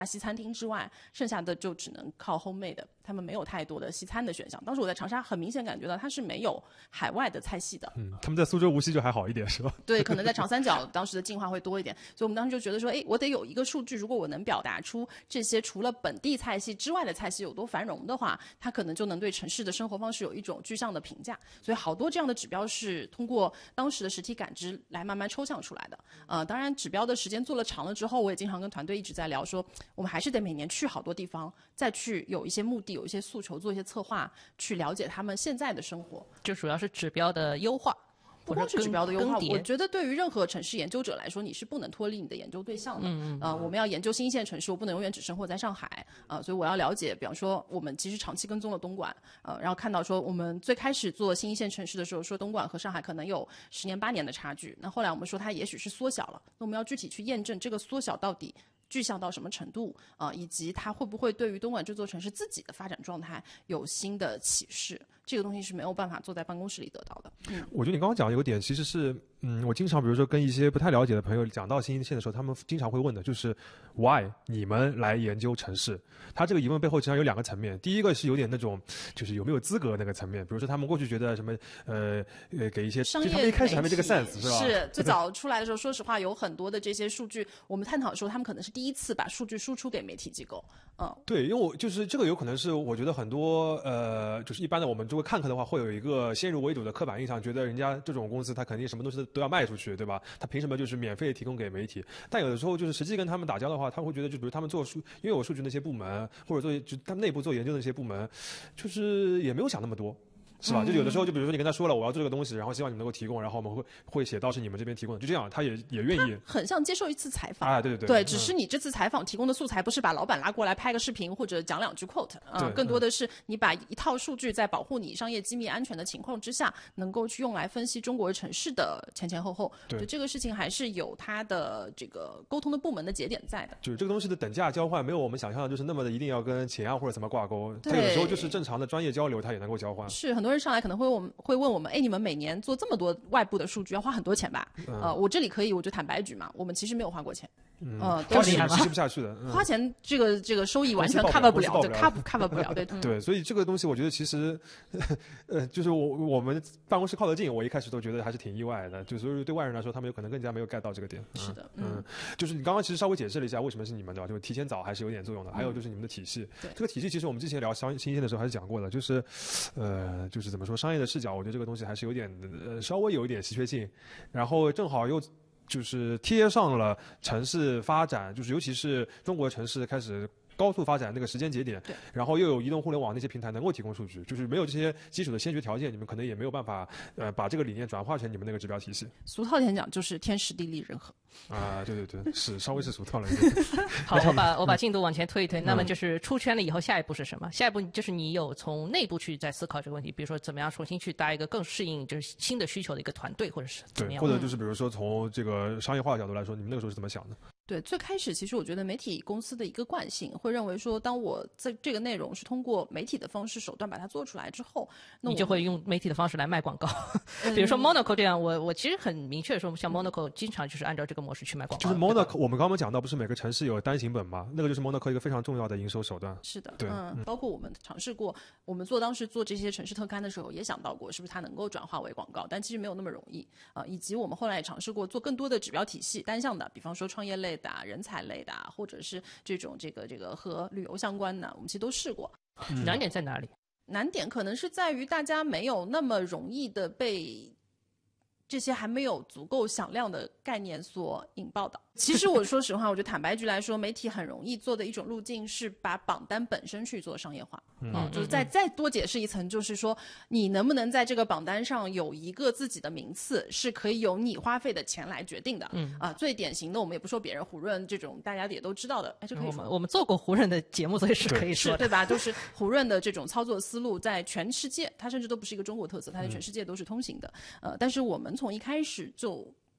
西餐厅之外，剩下的就只能靠 homemade 的，他们没有太多的西餐的选项。当时我在长沙很明显感觉到它是没有海外的菜系的。 他们在苏州、无锡就还好一点，是吧？ 对，可能在长三角当时的进化会多一点，所以我们当时就觉得说，我得有一个数据，如果我能表达出这些除了本地菜系之外的菜系有多繁荣的话，它可能就能对城市的生活方式有一种具象的评价。所以好多这样的指标是通过当时的实体感知来慢慢抽象出来的。当然指标的时间做了长了之后，我也经常跟团队一直在聊说，我们还是得每年去好多地方，再去有一些目的、有一些诉求，做一些策划，去了解他们现在的生活。 就主要是指标的优化。 不光是指标的优化，我觉得对于任何城市研究者来说，你是不能脱离你的研究对象的。我们要研究新一线城市，我不能永远只生活在上海所以我要了解，比方说我们其实长期跟踪了东莞然后看到说我们最开始做新一线城市的时候，说东莞和上海可能有10年8年的差距，那后来我们说它也许是缩小了，那我们要具体去验证这个缩小到底具象到什么程度以及它会不会对于东莞这座城市自己的发展状态有新的启示，这个东西是没有办法坐在办公室里得到的。 我觉得你刚刚讲的有个点其实是我经常比如说跟一些不太了解的朋友讲到新一线的时候，他们经常会问的就是 why 你们来研究城市。他这个疑问背后实际上有2个层面，第一个是有点那种就是有没有资格那个层面，比如说他们过去觉得什么给一些商业就他们一开始还没这个 sense 是吧？ 是最早出来的时候说实话有很多的这些数据我们探讨的时候，他们可能是第一次把数据输出给媒体机构。 对，因为我就是这个有可能是我觉得很多就是一般的我们如果看客的话，会有一个先入为主的刻板印象，觉得人家这种公司他肯定什么东西都要卖出去，对吧？他凭什么就是免费提供给媒体？但有的时候就是实际跟他们打交道的话，他会觉得就比如他们做拥有数据那些部门，或者就他们内部做研究的那些部门，就是也没有想那么多。是吧？就有的时候，就比如说你跟他说了我要做这个东西，然后希望你们能够提供，然后我们会写到是你们这边提供的，就这样，他也愿意。 很像接受一次采访啊，对， 只是你这次采访提供的素材不是把老板拉过来拍个视频或者讲2句 quote 更多的是你把一套数据在保护你商业机密安全的情况之下，能够去用来分析中国城市的前前后后。对，这个事情还是有它的这个沟通的部门的节点在的。 就是这个东西的等价交换没有我们想象的就是那么的一定要跟钱或者怎么挂钩，它有的时候就是正常的专业交流，它也能够交换。 是很多人上来可能会问我们，你们每年做这么多外部的数据要花很多钱吧？我这里可以，我就坦白举嘛，我们其实没有花过钱。 都是吃不下去的。 花钱这个收益完全 cover 不了，对 cover 不了，对。 对，所以这个东西我觉得其实，就是我们办公室靠得近，我一开始都觉得还是挺意外的。就是对外人来说，他们有可能更加没有 get 到这个点。 是的， 就是你刚刚其实稍微解释了一下为什么是你们对吧？就是提前早还是有点作用的。还有就是你们的体系，这个体系其实我们之前聊新一线的时候还是讲过的，就是就是怎么说商业的视角，我觉得这个东西还是有点稍微有一点稀缺性，然后正好又。就是贴上了城市发展，就是尤其是中国城市开始高速发展那个时间节点，然后又有移动互联网那些平台能够提供数据，就是没有这些基础的先决条件，你们可能也没有办法把这个理念转化成你们那个指标体系。 俗套点讲就是天时地利人和啊，对，是稍微是俗套了一点。 好，我把进度往前推一推。那么就是出圈了以后，下一步是什么？下一步就是你有从内部去在思考这个问题，比如说怎么样重新去搭一个更适应就是新的需求的一个团队，或者是怎么样？ 或者就是比如说从这个商业化的角度来说，你们那个时候是怎么想的？ 对，最开始其实我觉得媒体公司的一个惯性会认为说，当我在这个内容是通过媒体的方式手段把它做出来之后，那你就会用媒体的方式来卖广告。比如说 Monaco 这样，我其实很明确说，像 Monaco 经常就是按照这个模式去卖广告。 就是 Monaco， 我们刚刚讲到不是每个城市有单行本吗？那个就是 Monaco 一个非常重要的营收手段。 是的， 对， 包括我们尝试过，我们当时做这些城市特刊的时候，也想到过是不是它能够转化为广告，但其实没有那么容易以及我们后来也尝试过做更多的指标体系单向的，比方说创业类的、人才类的，或者是这种这个和旅游相关的，我们其实都试过。 难点在哪里？ 难点可能是在于大家没有那么容易的被这些还没有足够响亮的概念所引爆的。其实我说实话，我觉得坦白局来说，媒体很容易做的一种路径是把榜单本身去做商业化。就是再多解释一层，就是说你能不能在这个榜单上有一个自己的名次，是可以由你花费的钱来决定的。最典型的，我们也不说别人，胡润这种大家也都知道的，这可以说我们做过胡润的节目，所以是可以说的， 对吧？就是胡润的这种操作思路，在全世界，它甚至都不是一个中国特色，它在全世界都是通行的。但是我们从一开始就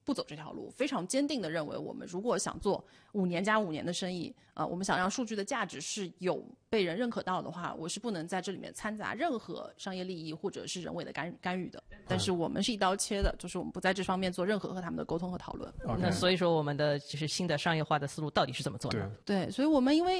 不走这条路，非常坚定的认为，我们如果想做5年加5年的生意，我们想让数据的价值是有被人认可到的话，我是不能在这里面掺杂任何商业利益或者是人为的干预的。但是我们是一刀切的，就是我们不在这方面做任何和他们的沟通和讨论。 那所以说我们的就是新的商业化的思路到底是怎么做的？ 对，所以我们因为